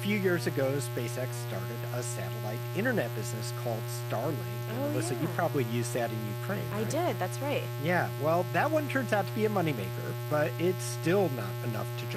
few years ago, SpaceX started a satellite internet business called Starlink. Oh, And Alyssa, you yeah. probably used that in Ukraine, I right? did. That's right. Yeah, well, that one turns out to be a moneymaker, but it's still not enough to